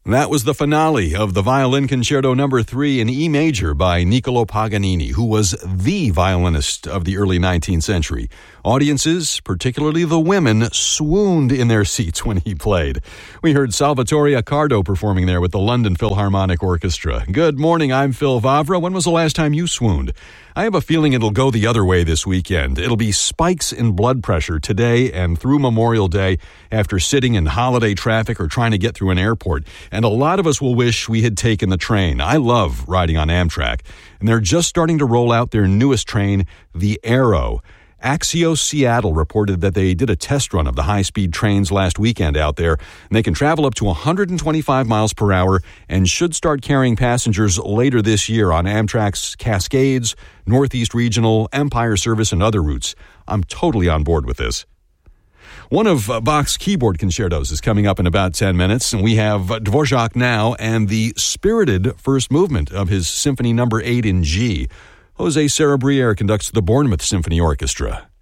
That was the finale of the Violin Concerto No. 3 in E major by Niccolò Paganini, who was the violinist of the early 19th century. Audiences, particularly the women, swooned in their seats when he played. We heard Salvatore Accardo performing there with the London Philharmonic Orchestra. Good morning, I'm Phil Vavra. When was the last time you swooned? I have a feeling it'll go the other way this weekend. It'll be spikes in blood pressure today and through Memorial Day after sitting in holiday traffic or trying to get through an airport. And a lot of us will wish we had taken the train. I love riding on Amtrak. And they're just starting to roll out their newest train, the Arrow. Axios Seattle reported that they did a test run of the high-speed trains last weekend out there, and they can travel up to 125 miles per hour and should start carrying passengers later this year on Amtrak's Cascades, Northeast Regional, Empire Service, and other routes. I'm totally on board with this. One of Bach's keyboard concertos is coming up in about 10 minutes, and we have Dvorak now and the spirited first movement of his Symphony No. 8 in G. Jose Sarabriere conducts the Bournemouth Symphony Orchestra.